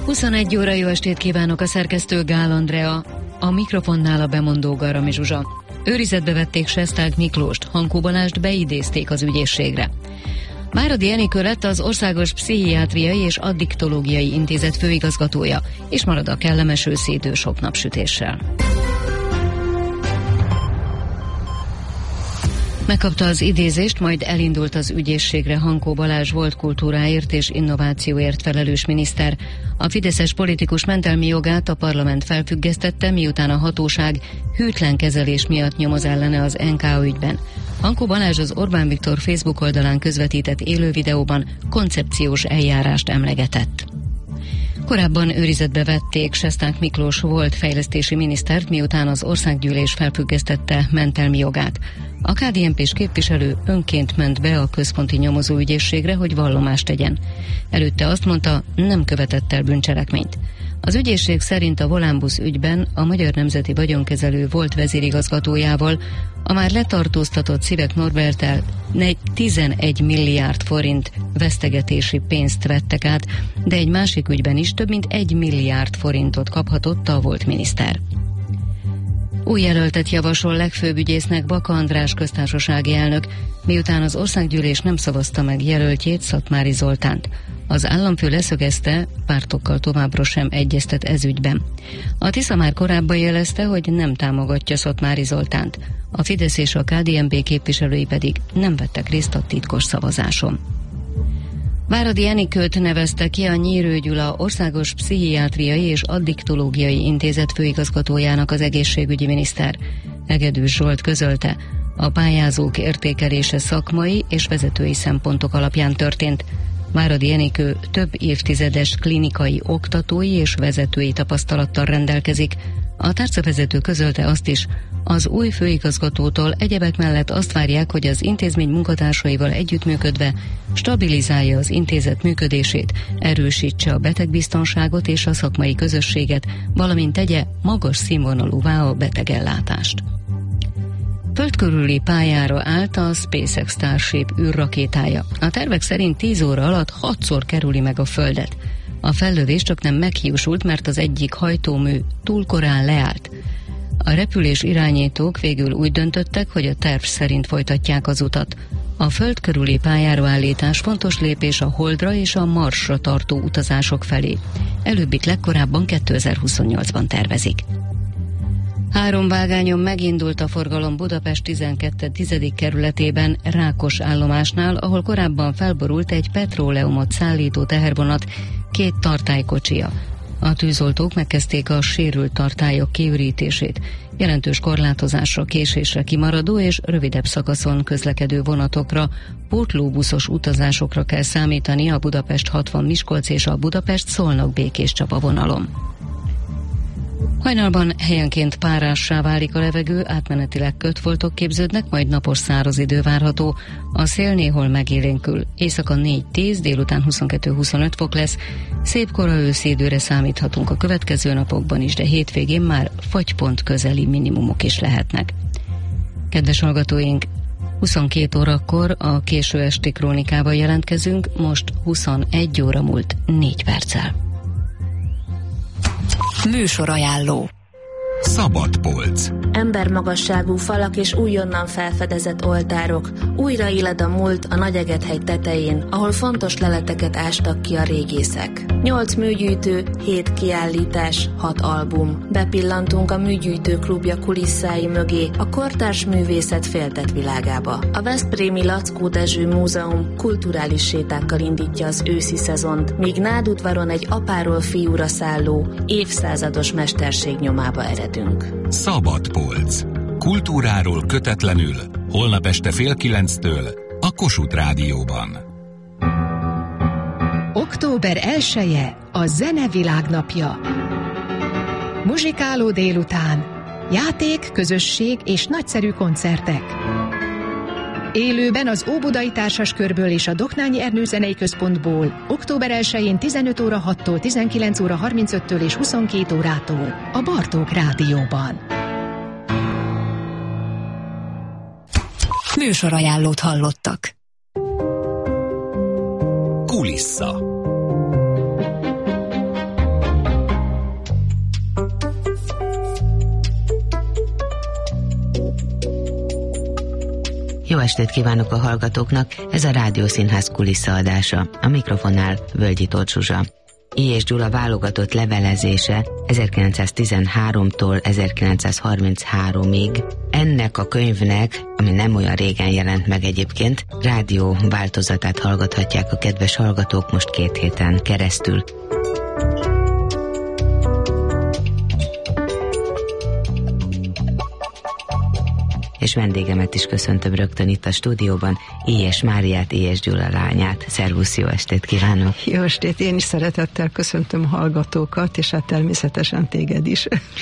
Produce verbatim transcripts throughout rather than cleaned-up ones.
huszonegy óra, jó estét kívánok, a szerkesztő Gál Andrea, a mikrofonnál a bemondó Garami Zsuzsa. Őrizetbe vették Sesták Miklóst, Hankó Balást beidézték az ügyészségre. Váradi Enikő lett az Országos Pszichiátriai és Addiktológiai Intézet főigazgatója, és marad a kellemes őszi idő sok napsütéssel. Megkapta az idézést, majd elindult az ügyészségre Hankó Balázs volt kultúráért és innovációért felelős miniszter. A fideszes politikus mentelmi jogát a parlament felfüggesztette, miután a hatóság hűtlen kezelés miatt nyomoz ellene az en ká ügyben. Hankó Balázs az Orbán Viktor Facebook oldalán közvetített élő videóban koncepciós eljárást emlegetett. Korábban őrizetbe vették Sesták Miklós volt fejlesztési minisztert, miután az országgyűlés felfüggesztette mentelmi jogát. A ká dé en pés képviselő önként ment be a központi nyomozóügyészségre, hogy vallomást tegyen. Előtte azt mondta, nem követett el bűncselekményt. Az ügyészség szerint a Volánbusz ügyben a Magyar Nemzeti Vagyonkezelő volt vezérigazgatójával, a már letartóztatott Szivek Norberttel tizenegy milliárd forint vesztegetési pénzt vettek át, de egy másik ügyben is több mint egy milliárd forintot kaphatott a volt miniszter. Új jelöltet javasol legfőbb ügyésznek Baka András köztársasági elnök, miután az országgyűlés nem szavazta meg jelöltjét, Szatmári Zoltánt. Az államfő leszögezte, pártokkal továbbra sem egyeztet ez ügyben. A Tisza már korábban jelezte, hogy nem támogatja Szatmári Zoltánt. A Fidesz és a ká dé en pé képviselői pedig nem vettek részt a titkos szavazáson. Váradi Enikőt nevezte ki a Nyírő Gyula Országos Pszichiátriai és Addiktológiai Intézet főigazgatójának az egészségügyi miniszter. Egedűs Zsolt közölte, a pályázók értékelése szakmai és vezetői szempontok alapján történt. Váradi Enikő több évtizedes klinikai, oktatói és vezetői tapasztalattal rendelkezik. A tárcavezető közölte azt is, az új főigazgatótól egyebek mellett azt várják, hogy az intézmény munkatársaival együttműködve stabilizálja az intézet működését, erősítse a betegbiztonságot és a szakmai közösséget, valamint tegye magas színvonalúvá a betegellátást. Föld körüli pályára állt a SpaceX Starship űrrakétája. A tervek szerint tíz óra alatt hatszor kerüli meg a Földet. A fellövés csak nem meghiúsult, mert az egyik hajtómű túl korán leállt. A repülés irányítók végül úgy döntöttek, hogy a terv szerint folytatják az utat. A Föld körüli pályára állítás fontos lépés a Holdra és a Marsra tartó utazások felé. Előbbit legkorábban kétezer-huszonnyolcban tervezik. Három vágányon megindult a forgalom Budapest tizenkettedik kerületében Rákos állomásnál, ahol korábban felborult egy petróleumot szállító tehervonat két tartálykocsia. A tűzoltók megkezdték a sérült tartályok kiürítését. Jelentős korlátozásra, késésre kimaradó és rövidebb szakaszon közlekedő vonatokra, pótlóbuszos utazásokra kell számítani a Budapest hatvan Miskolc és a Budapest Szolnok Békés Csaba vonalon. Hajnalban helyenként párássá válik a levegő, átmenetileg kötfoltok képződnek, majd napos száraz idő várható. A szél néhol megélénkül. Éjszaka négy-tíz, délután huszonkettő-huszonöt fok lesz. Szép kora őszi időre számíthatunk a következő napokban is, de hétvégén már fagypont közeli minimumok is lehetnek. Kedves hallgatóink, huszonkét órakor a késő esti krónikával jelentkezünk, most huszonegy óra múlt négy perccel. Műsorajánló. Szabadpolc. Embermagasságú falak és újonnan felfedezett oltárok, újra illed a múlt a Nagyegethegy tetején, ahol fontos leleteket ástak ki a régészek. Nyolc műgyűjtő, hét kiállítás, hat album. Bepillantunk a Műgyűjtő Klubja kulisszái mögé, a kortárs művészet féltett világába. A veszprémi Lackó Dezső Múzeum kulturális sétákkal indítja az őszi szezont, míg Nádudvaron egy apáról fiúra szálló, évszázados mesterség nyomába eredünk. Szabadpolc. Kultúráról kötetlenül, holnap este fél kilenctől a Kossuth Rádióban. október elseje a Zene Világnapja. Muzsikáló délután, játék, közösség és nagyszerű koncertek. Élőben az Óbudai Társaskörből és a Doknányi Ernő Zenei Központból október elsején tizenöt óra hattól, tizenkilenc óra harmincöttől és huszonkét órától a Bartók Rádióban. Műsorajánlót hallottak. Kulissza. Jó estét kívánok a hallgatóknak, ez a Rádiószínház kulisszaadása, a mikrofonnál Völgyi Tóth Zsuzsa. I. és Gyula válogatott levelezése ezerkilencszáztizenháromtól ezerkilencszázharmincháromig. Ennek a könyvnek, ami nem olyan régen jelent meg egyébként, rádió változatát hallgathatják a kedves hallgatók most két héten keresztül. És vendégemet is köszöntöm rögtön itt a stúdióban, Éjes Máriát, Éjes Gyula lányát. Szervusz, jó estét kívánok! Jó estét, én is szeretettel köszöntöm a hallgatókat, és hát természetesen téged is.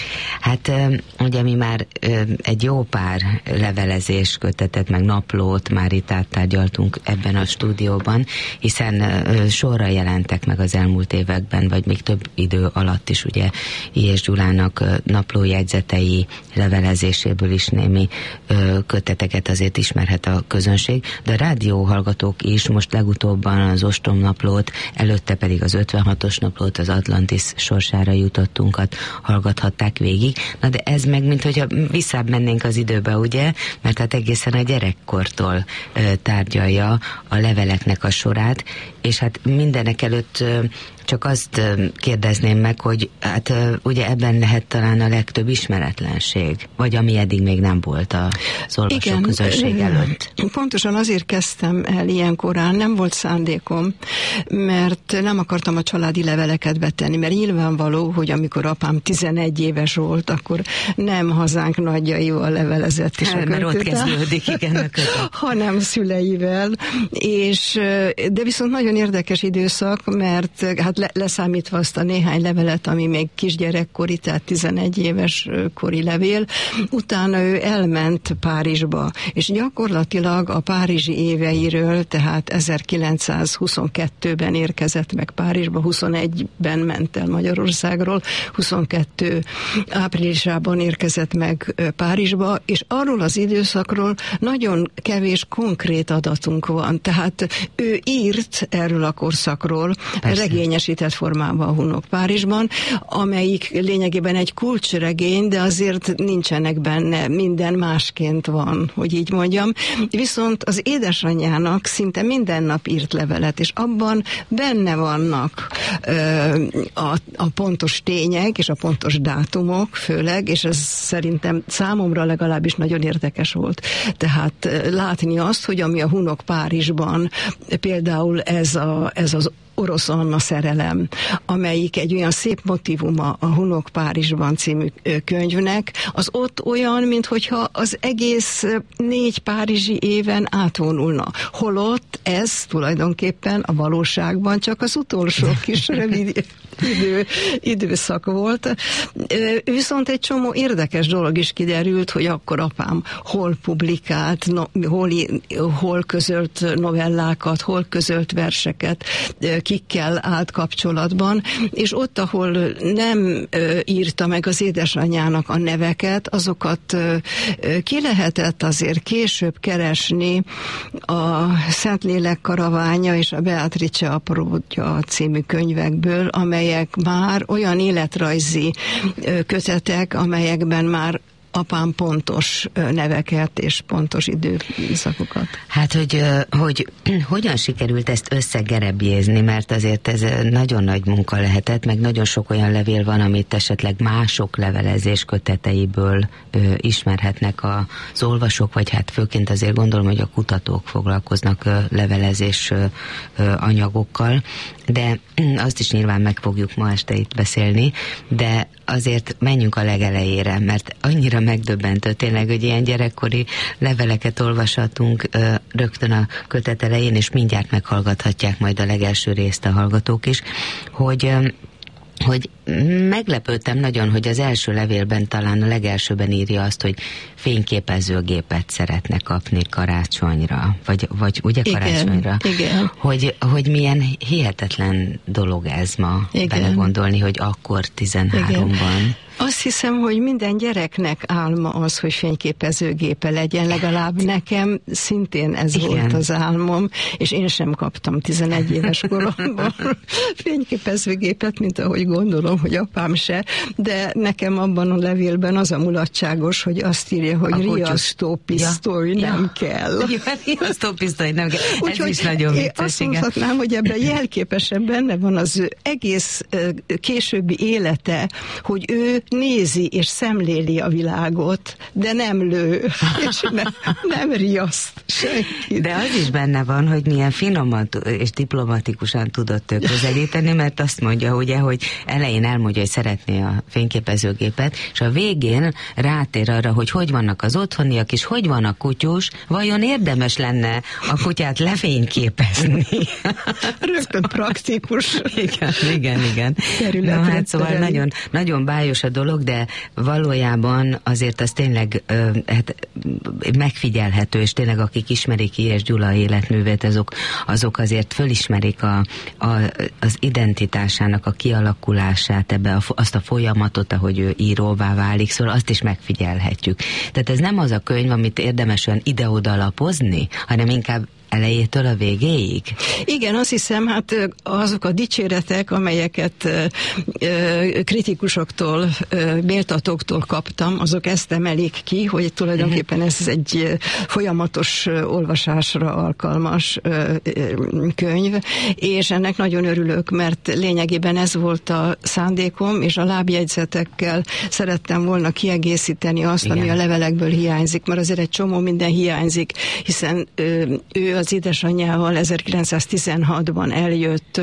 Hát ugye mi már egy jó pár levelezés, kötetet, meg naplót már itt áttárgyaltunk ebben a stúdióban, hiszen sorra jelentek meg az elmúlt években, vagy még több idő alatt is ugye Éjes Gyulának naplójegyzetei, levelezéséből is némi köteteket azért ismerhet a közönség, de a rádióhallgatók is most legutóbban az Ostrom naplót, előtte pedig az ötvenhatos naplót, az Atlantis sorsára jutottunkat hallgathatták végig. Na de ez meg, mint hogyha visszább mennénk az időbe, ugye? Mert hát egészen a gyerekkortól ö, tárgyalja a leveleknek a sorát, és hát mindenek előtt ö, csak azt kérdezném meg, hogy hát ugye ebben lehet talán a legtöbb ismeretlenség, vagy ami eddig még nem volt az olvasó közönség előtt. Pontosan azért kezdtem el ilyen korán, nem volt szándékom, mert nem akartam a családi leveleket betenni, mert nyilvánvaló, hogy amikor apám tizenegy éves volt, akkor nem hazánk nagyjaival levelezett is a mert ott kezdődik, igen, hanem szüleivel, és de viszont nagyon érdekes időszak, mert hát Le, leszámítva azt a néhány levelet, ami még kisgyerekkori, tehát tizenegy éves kori levél, utána ő elment Párizsba, és gyakorlatilag a párizsi éveiről, tehát ezerkilencszázhuszonkettőben érkezett meg Párizsba, huszonegyben ment el Magyarországról, huszonkettő áprilisában érkezett meg Párizsba, és arról az időszakról nagyon kevés konkrét adatunk van, tehát ő írt erről a korszakról, Persze. regényes formában a Hunok Párizsban, amelyik lényegében egy kulcsregény, de azért nincsenek benne, minden másként van, hogy így mondjam. Viszont az édesanyjának szinte minden nap írt levelet, és abban benne vannak ö, a, a pontos tények, és a pontos dátumok főleg, és ez szerintem számomra legalábbis nagyon érdekes volt. Tehát látni azt, hogy ami a Hunok Párizsban, például ez, a, ez az Orosz Anna szerelem, amelyik egy olyan szép motívuma a Hunok Párizsban című könyvnek, az ott olyan, minthogyha az egész négy párizsi éven átvonulna. Holott ez tulajdonképpen a valóságban csak az utolsó kis rövid idő, időszak volt. Viszont egy csomó érdekes dolog is kiderült, hogy akkor apám hol publikált, no, hol, hol közölt novellákat, hol közölt verseket, kikkel állt kapcsolatban, és ott, ahol nem ö, írta meg az édesanyjának a neveket, azokat ö, ki lehetett azért később keresni a Szentlélek karaványa és a Beatrice apródja című könyvekből, amelyek már olyan életrajzi ö, kötetek, amelyekben már apám pontos neveket és pontos időszakokat. Hát, hogy, hogy hogyan sikerült ezt összegerebjézni, mert azért ez nagyon nagy munka lehetett, meg nagyon sok olyan levél van, amit esetleg mások levelezés köteteiből ö, ismerhetnek az olvasók, vagy hát főként azért gondolom, hogy a kutatók foglalkoznak ö, levelezés ö, ö, anyagokkal, de azt is nyilván meg fogjuk ma este itt beszélni, de azért menjünk a legelejére, mert annyira megdöbbentő tényleg, hogy ilyen gyerekkori leveleket olvashatunk ö, rögtön a kötet elején, és mindjárt meghallgathatják majd a legelső részt a hallgatók is, hogy ö, hogy meglepődtem nagyon, hogy az első levélben talán a legelsőben írja azt, hogy fényképezőgépet szeretne kapni karácsonyra, vagy, vagy ugye karácsonyra? Igen, igen. Hogy, hogy milyen hihetetlen dolog ez ma, belegondolni, hogy akkor tizenháromban. Azt hiszem, hogy minden gyereknek álma az, hogy fényképezőgépe legyen, legalább nekem szintén ez Igen. volt az álmom, és én sem kaptam tizenegy éves koromban fényképezőgépet, mint ahogy gondolom, hogy apám se, de nekem abban a levélben az a mulatságos, hogy azt írja, hogy riasztópisztoly ja. nem ja. kell. Ja, riasztópisztoly nem kell. Ez Úgyhogy is nagyon vicces. Azt mondhatnám, hogy ebben jelképesen benne van az ő egész későbbi élete, hogy ő nézi és szemléli a világot, de nem lő, és nem, nem riaszt senkit. De az is benne van, hogy milyen finoman és diplomatikusan tudott közelíteni, mert azt mondja, ugye, hogy elején elmondja, hogy szeretné a fényképezőgépet, és a végén rátér arra, hogy hogy vannak az otthoniak, és hogy van a kutyus, vajon érdemes lenne a kutyát lefényképezni? Rögtön praktikus. Igen, igen, igen. Na, hát szóval nagyon, nagyon bájos a dolog, de valójában azért az tényleg ö, hát, megfigyelhető, és tényleg akik ismerik I. S. Gyula életművét, azok, azok azért fölismerik a, a, az identitásának a kialakulását, ebbe a, azt a folyamatot, ahogy ő íróvá válik, szóval azt is megfigyelhetjük. Tehát ez nem az a könyv, amit érdemes olyan ide-oda lapozni, hanem inkább elejétől a végéig? Igen, azt hiszem, hát azok a dicséretek, amelyeket kritikusoktól, méltatóktól kaptam, azok ezt emelik ki, hogy tulajdonképpen ez egy folyamatos olvasásra alkalmas könyv, és ennek nagyon örülök, mert lényegében ez volt a szándékom, és a lábjegyzetekkel szerettem volna kiegészíteni azt, Igen. ami a levelekből hiányzik, mert azért egy csomó minden hiányzik, hiszen ő az édesanyjával ezerkilencszáztizenhatban eljött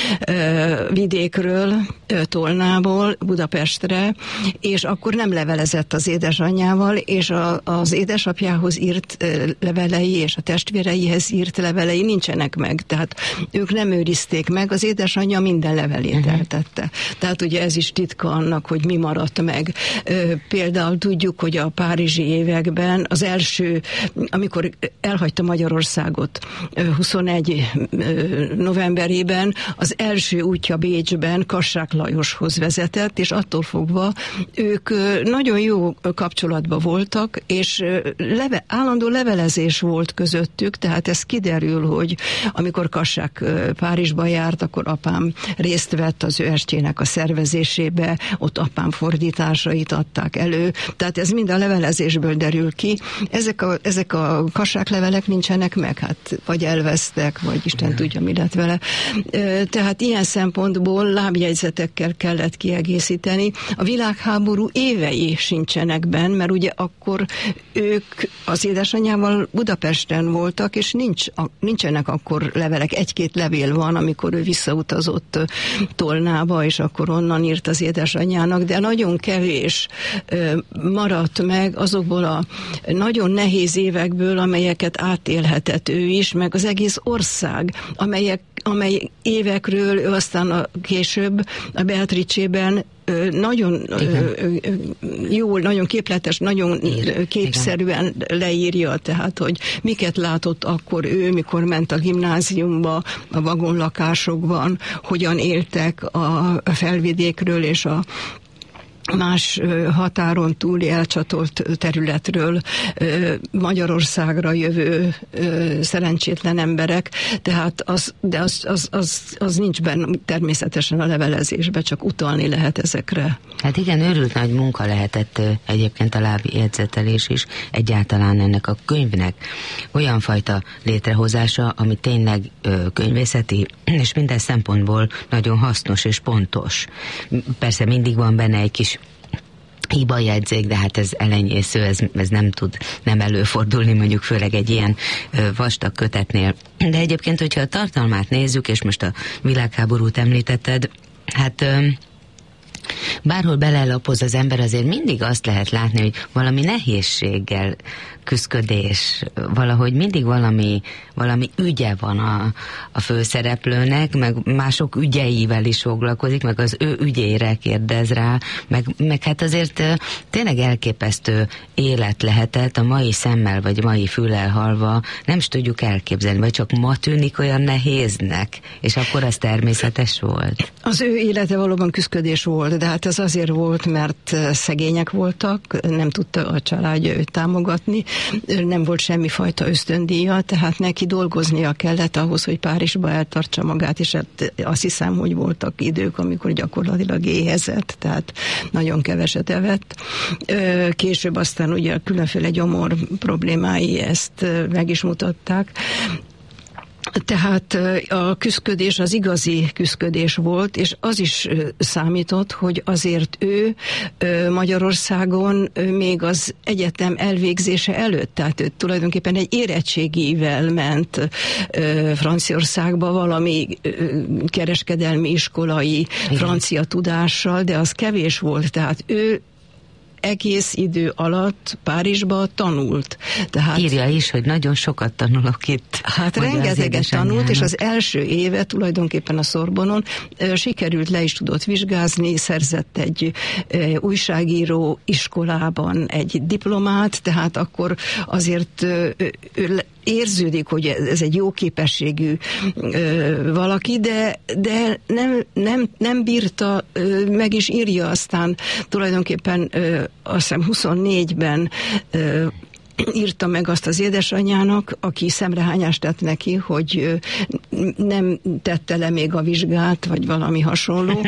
ö, vidékről, ö, Tolnából Budapestre, és akkor nem levelezett az édesanyjával, és a, az édesapjához írt ö, levelei, és a testvéreihez írt levelei nincsenek meg, tehát ők nem őrizték meg, az édesanyja minden levelét uh-huh. eltette. Tehát ugye ez is titka annak, hogy mi maradt meg. Ö, például tudjuk, hogy a párizsi években az első, amikor elhagyta Magyarországot, huszonegy novemberében az első útja Bécsben Kassák Lajoshoz vezetett, és attól fogva ők nagyon jó kapcsolatban voltak, és leve, állandó levelezés volt közöttük, tehát ez kiderül, hogy amikor Kassák Párizsba járt, akkor apám részt vett az ő estjének a szervezésébe, ott apám fordításait adták elő, tehát ez mind a levelezésből derül ki. Ezek a, ezek a Kassák levelek nincsenek meg, hát vagy elvesztek, vagy Isten tudja, mi lett vele. Tehát ilyen szempontból lábjegyzetekkel kellett kiegészíteni. A világháború évei sincsenek benn, mert ugye akkor ők az édesanyjával Budapesten voltak, és nincs, nincsenek akkor levelek. Egy-két levél van, amikor ő visszautazott Tolnába, és akkor onnan írt az édesanyjának, de nagyon kevés maradt meg azokból a nagyon nehéz évekből, amelyeket átélhetett ő is, meg az egész ország, amelyek, amely évekről ő aztán a később a Beatrice-ben nagyon Igen. jól, nagyon képletes, nagyon Ír. képszerűen Igen. leírja, tehát, hogy miket látott akkor ő, mikor ment a gimnáziumba, a vagonlakásokban, hogyan éltek a felvidékről és a más határon túli elcsatolt területről Magyarországra jövő szerencsétlen emberek, tehát az, de az, az, az, az nincs benne természetesen a levelezésbe, csak utalni lehet ezekre. Hát igen, őrült nagy munka lehetett egyébként a lábjegyzetelés is, egyáltalán ennek a könyvnek olyan fajta létrehozása, ami tényleg könyvészeti, és minden szempontból nagyon hasznos és pontos. Persze mindig van benne egy kis hibajegyzék, de hát ez elenyésző, ez, ez nem tud nem előfordulni, mondjuk főleg egy ilyen ö, vastag kötetnél. De egyébként, hogyha a tartalmát nézzük, és most a világháborút említetted, hát ö, bárhol belelapoz az ember, azért mindig azt lehet látni, hogy valami nehézséggel küszködés, valahogy mindig valami, valami ügye van a, a főszereplőnek, meg mások ügyeivel is foglalkozik, meg az ő ügyére kérdez rá, meg, meg hát azért tényleg elképesztő élet lehetett a mai szemmel, vagy mai füllel hallva, nem is tudjuk elképzelni, vagy csak ma tűnik olyan nehéznek, és akkor az természetes volt. Az ő élete valóban küszködés volt, de hát ez azért volt, mert szegények voltak, nem tudta a családja őt támogatni, nem volt semmifajta ösztöndíja, tehát neki dolgoznia kellett ahhoz, hogy Párizsba eltartsa magát, és hát azt hiszem, hogy voltak idők, amikor gyakorlatilag éhezett, tehát nagyon keveset evett. Később aztán ugye különféle gyomor problémái ezt meg is mutatták. Tehát a küszködés az igazi küszködés volt, és az is számított, hogy azért ő Magyarországon még az egyetem elvégzése előtt, tehát ő tulajdonképpen egy érettségivel ment Franciaországba valami kereskedelmi iskolai francia tudással, de az kevés volt, tehát ő egész idő alatt Párizsba tanult. Tehát, írja is, hogy nagyon sokat tanulok itt. Hát rengeteget tanult, és az első éve tulajdonképpen a Szorbonon sikerült, le is tudott vizsgázni, szerzett egy újságíró iskolában egy diplomát, tehát akkor azért érződik, hogy ez egy jó képességű ö, valaki, de, de nem, nem, nem bírta, ö, meg is írja aztán tulajdonképpen ö, azt hiszem huszonnégyben ö, írta meg azt az édesanyjának, aki szemrehányást tett neki, hogy nem tette le még a vizsgát, vagy valami hasonló,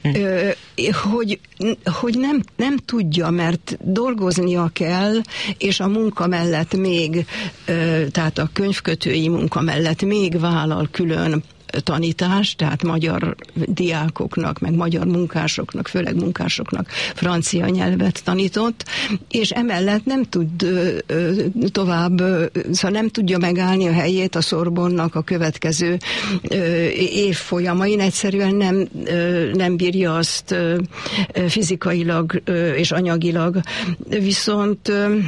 hogy, hogy nem, nem tudja, mert dolgoznia kell, és a munka mellett még, tehát a könyvkötői munka mellett még vállal külön tanítás, tehát magyar diákoknak, meg magyar munkásoknak, főleg munkásoknak francia nyelvet tanított, és emellett nem tud tovább, szóval nem tudja megállni a helyét a Sorbonnak a következő évfolyamain, egyszerűen nem, nem bírja azt fizikailag és anyagilag, viszont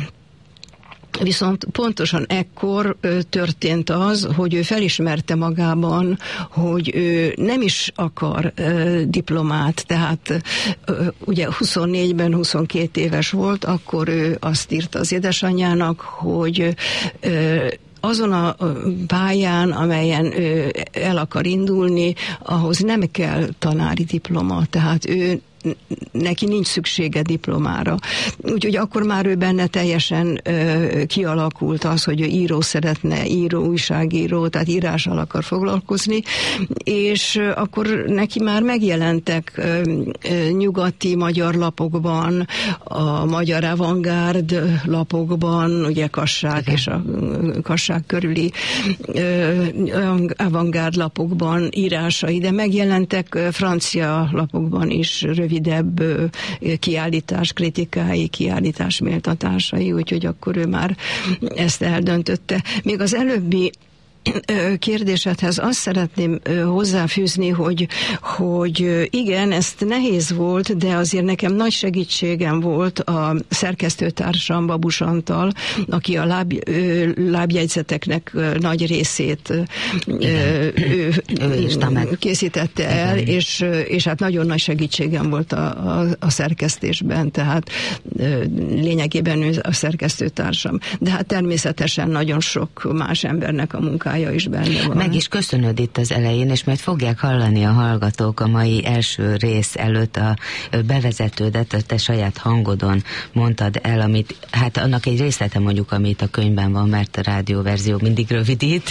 Viszont pontosan ekkor történt az, hogy ő felismerte magában, hogy ő nem is akar diplomát, tehát ugye huszonnégyben huszonkettő éves volt, akkor ő azt írta az édesanyjának, hogy azon a pályán, amelyen ő el akar indulni, ahhoz nem kell tanári diploma, tehát ő neki nincs szüksége diplomára. Úgyhogy akkor már ő benne teljesen ö, kialakult az, hogy ő író szeretne, író, újságíró, tehát írással akar foglalkozni, és ö, akkor neki már megjelentek ö, ö, nyugati magyar lapokban, a magyar avantgárd lapokban, ugye Kassák okay. és a Kassák körüli ö, avantgárd lapokban írásai, de megjelentek ö, francia lapokban is rövid rövidebb kiállítás kritikái, kiállítás méltatásai, úgyhogy akkor ő már ezt eldöntötte. Még az előbbi kérdésedhez azt szeretném hozzáfűzni, hogy, hogy igen, ezt nehéz volt, de azért nekem nagy segítségem volt a szerkesztőtársam Babus Antal, aki a láb, lábjegyzeteknek nagy részét ő, ő készítette el, és, és hát nagyon nagy segítségem volt a, a, a szerkesztésben, tehát lényegében ő a szerkesztőtársam. De hát természetesen nagyon sok más embernek a munkája is benne van. Meg is köszönöd itt az elején, és majd fogják hallani a hallgatók a mai első rész előtt a bevezetődet, a te saját hangodon mondtad el, amit, hát annak egy részlete mondjuk, amit a könyvben van, mert a rádióverzió mindig rövidít,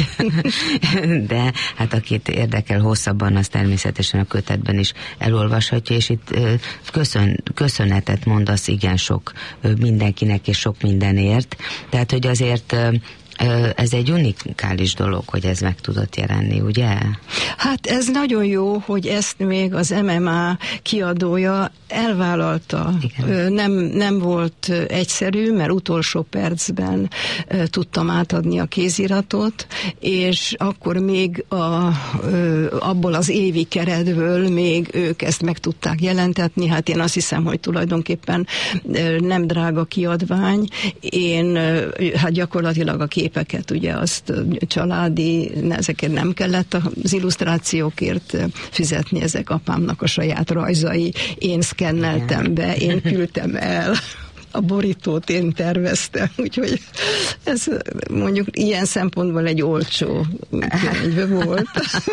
de hát akit érdekel hosszabban, az természetesen a kötetben is elolvashatja, és itt köszön, köszönetet mondasz igen sok mindenkinek és sok mindenért. Tehát, hogy azért Ez egy unikális dolog, hogy ez meg tudott jelenni, ugye? Hát ez nagyon jó, hogy ezt még az em em á kiadója elvállalta. Igen. Nem, nem volt egyszerű, mert utolsó percben tudtam átadni a kéziratot, és akkor még a, abból az évi keretből még ők ezt meg tudták jelentetni. Hát én azt hiszem, hogy tulajdonképpen nem drága kiadvány. Én hát gyakorlatilag a képeket, ugye azt családi, ezeket nem kellett az illusztrációkért fizetni, ezek apámnak a saját rajzai. Én szkenneltem be, én küldtem el, a borítót én terveztem, úgyhogy ez mondjuk ilyen szempontból egy olcsó könyv volt.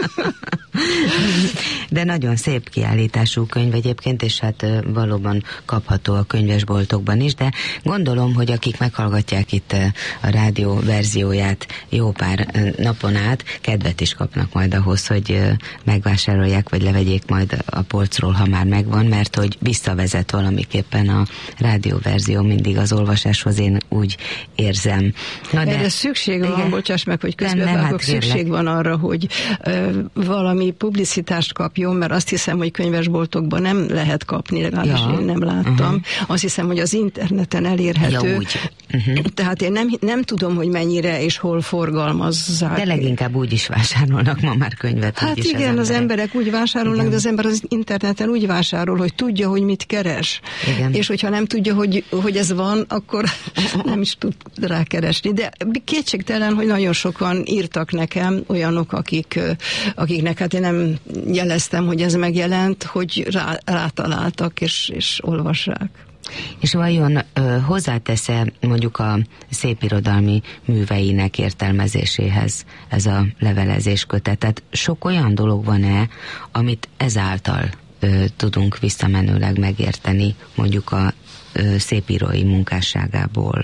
De nagyon szép kiállítású könyv egyébként, és hát valóban kapható a könyvesboltokban is, de gondolom, hogy akik meghallgatják itt a rádió verzióját jó pár napon át, kedvet is kapnak majd ahhoz, hogy megvásárolják, vagy levegyék majd a polcról, ha már megvan, mert hogy visszavezet valamiképpen a rádió verzió mindig az olvasáshoz, én úgy érzem. Na de, de szükség van, igen, bocsáss meg, hogy közbevágok, hát szükség kérlek. Van arra, hogy ö, valami publicitást kapjon, mert azt hiszem, hogy könyvesboltokban nem lehet kapni, legalábbis ja. én nem láttam. Uh-huh. Azt hiszem, hogy az interneten elérhető. Ja, úgy. Uh-huh. Tehát én nem, nem tudom, hogy mennyire és hol forgalmazzák. De leginkább úgy is vásárolnak ma már könyvet. Hát igen, az emberek. az emberek úgy vásárolnak, igen. de az ember az interneten úgy vásárol, hogy tudja, hogy mit keres. Igen. És hogyha nem tudja, hogy hogy ez van, akkor nem is tud rákeresni. De kétségtelen, hogy nagyon sokan írtak nekem, olyanok, akik, akiknek hát én nem jeleztem, hogy ez megjelent, hogy rá, rátaláltak és, és olvassák. És vajon ö, hozzátesz-e mondjuk a szépirodalmi műveinek értelmezéséhez ez a levelezés kötet? Tehát sok olyan dolog van-e, amit ezáltal ö, tudunk visszamenőleg megérteni mondjuk a szépírói munkásságából?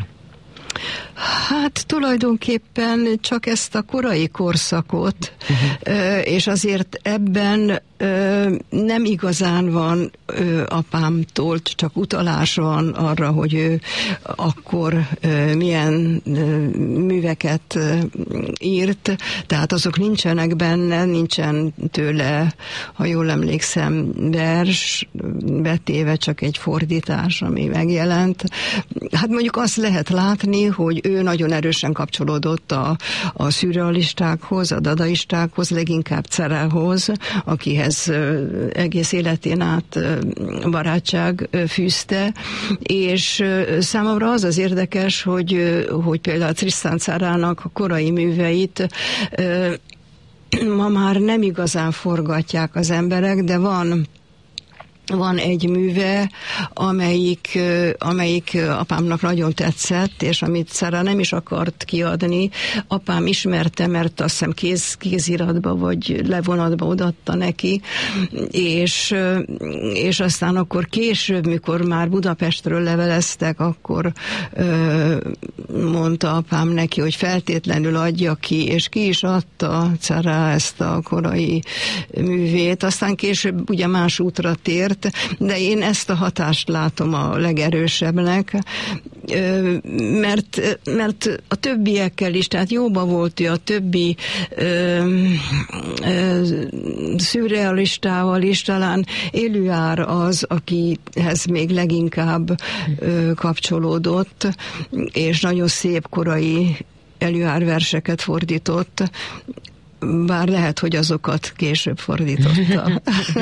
Hát tulajdonképpen csak ezt a korai korszakot, uh-huh. és azért ebben nem igazán van apámtól, csak utalás van arra, hogy ő akkor milyen műveket írt, tehát azok nincsenek benne, nincsen tőle, ha jól emlékszem, vers, betéve csak egy fordítás, ami megjelent. Hát mondjuk azt lehet látni, hogy ő nagyon erősen kapcsolódott a, a szürrealistákhoz, a dadaistákhoz, leginkább Cerához, akihez egész életén át barátság fűzte, és számomra az az érdekes, hogy, hogy például Tristan Tzaranak a korai műveit ma már nem igazán forgatják az emberek, de van Van egy műve, amelyik, amelyik apámnak nagyon tetszett, és amit Tzara nem is akart kiadni. Apám ismerte, mert azt hiszem kéz, kéziratba vagy levonatba odaadta neki, és, és aztán akkor később, mikor már Budapestről leveleztek, akkor mondta apám neki, hogy feltétlenül adja ki, és ki is adta Tzara ezt a korai művét. Aztán később ugye más útra tért, de én ezt a hatást látom a legerősebbnek, mert, mert a többiekkel is, tehát jóba volt ő a többi ö, ö, szürrealistával is, talán Éluard az, akihez még leginkább ö, kapcsolódott, és nagyon szép korai Éluard verseket fordított, bár lehet, hogy azokat később fordította.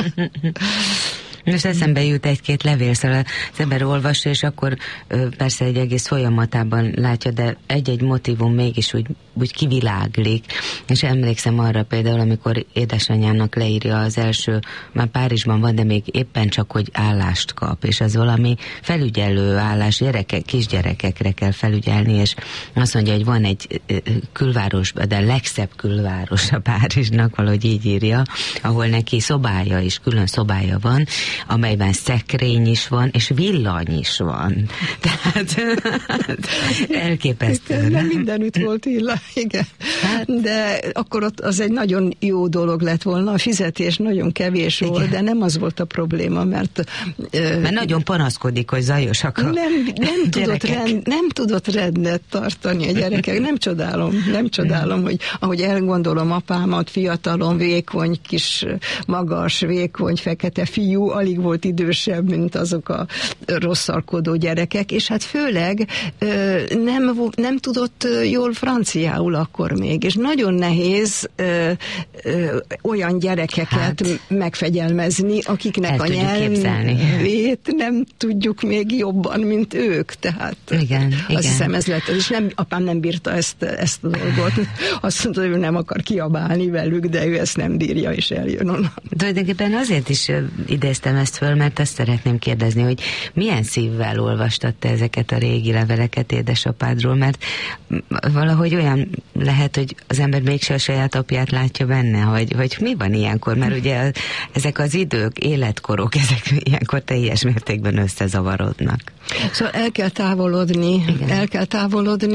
Most eszembe jut egy-két levél, szóval az ember olvassa, és akkor ö, persze egy egész folyamatában látja, de egy-egy motívum mégis úgy, úgy kiviláglik. És emlékszem arra például, amikor édesanyának leírja az első, már Párizsban van, de még éppen csak, hogy állást kap, és az valami felügyelő állás, gyerekek, kisgyerekekre kell felügyelni, és azt mondja, hogy van egy külváros, de a legszebb külváros a Párizsnak, valahogy így írja, ahol neki szobája is, külön szobája van, amelyben szekrény is van, és villany is van. Tehát elképesztő. Nem mindenütt volt villany. igen. Hát, de akkor ott az egy nagyon jó dolog lett volna, a fizetés nagyon kevés igen. volt, de nem az volt a probléma, mert... Mert nagyon panaszkodik, hogy zajosak a nem, nem, tudott rend, nem tudott rendet tartani a gyerekek, nem csodálom, nem csodálom, hogy ahogy elgondolom apámat, fiatalon, vékony, kis, magas, vékony, fekete fiú, alig volt idősebb, mint azok a rosszalkodó gyerekek, és hát főleg nem, nem tudott jól franciául akkor még, és nagyon nehéz ö, ö, olyan gyerekeket hát, megfegyelmezni, akiknek a nyelvét nem tudjuk még jobban, mint ők, tehát igen, azt igen. hiszem ez lett, és nem, apám nem bírta ezt, ezt a dolgot, azt mondta, hogy ő nem akar kiabálni velük, de ő ezt nem bírja, és eljön onnan. Tulajdonképpen azért is idéztem ezt föl, mert azt szeretném kérdezni, hogy milyen szívvel olvastad te ezeket a régi leveleket édesapádról, mert valahogy olyan lehet, hogy az ember mégse a saját apját látja benne, hogy, hogy mi van ilyenkor, mert ugye ezek az idők, életkorok, ezek ilyenkor teljes mértékben összezavarodnak. Szóval el kell távolodni, Igen. el kell távolodni,